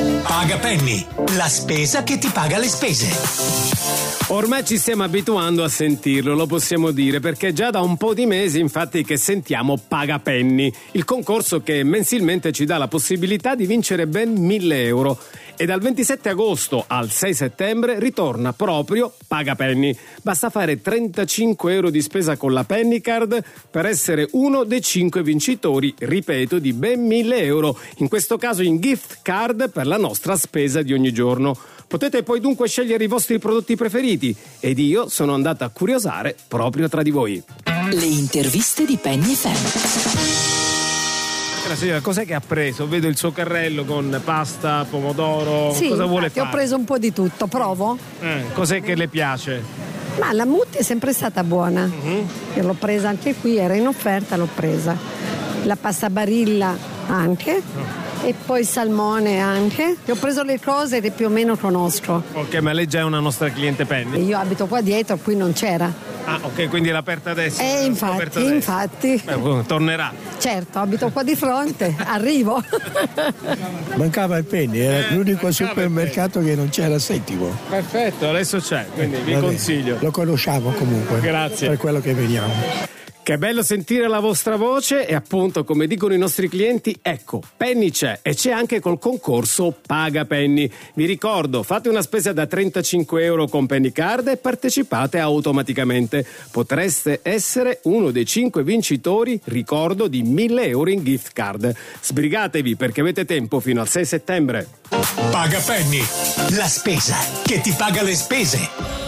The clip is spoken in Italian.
Paga Penny, la spesa che ti paga le spese. Ormai ci stiamo abituando a sentirlo, lo possiamo dire, perché già da un po' di mesi infatti che sentiamo Paga Penny, il concorso che mensilmente ci dà la possibilità di vincere ben 1.000 euro. E dal 27 agosto al 6 settembre ritorna proprio Paga Penny. Basta fare 35 euro di spesa con la Penny Card per essere uno dei 5 vincitori, ripeto, di ben 1.000 euro, in questo caso in gift card per la nostra spesa di ogni giorno. Potete poi dunque scegliere i vostri prodotti preferiti ed io sono andata a curiosare proprio tra di voi. Le interviste di Penny FM. La signora, cos'è che ha preso? Vedo il suo carrello con pasta, pomodoro. Sì, cosa vuole fare? Ho preso un po' di tutto, provo? Cos'è che le piace? Ma la mutti è sempre stata buona. Io l'ho presa anche qui, era in offerta, l'ho presa. La pasta Barilla anche. E poi il salmone anche. Io ho preso le cose che più o meno conosco. Ok, ma lei già è una nostra cliente Penny? E io abito qua dietro, qui non c'era. Ah, ok, quindi è aperta adesso? Infatti. Tornerà. Certo, abito qua di fronte, arrivo. Mancava il Penny, era l'unico supermercato che non c'era Settimo. Perfetto, adesso c'è, quindi vi consiglio. Lo conosciamo comunque. Grazie. Per quello che veniamo. Che bello sentire la vostra voce e appunto, come dicono i nostri clienti, ecco, Penny c'è e c'è anche col concorso Paga Penny. Vi ricordo, fate una spesa da 35 euro con Penny Card e partecipate automaticamente. Potreste essere uno dei 5 vincitori, ricordo, di 1.000 euro in gift card. Sbrigatevi perché avete tempo fino al 6 settembre. Paga Penny, la spesa che ti paga le spese.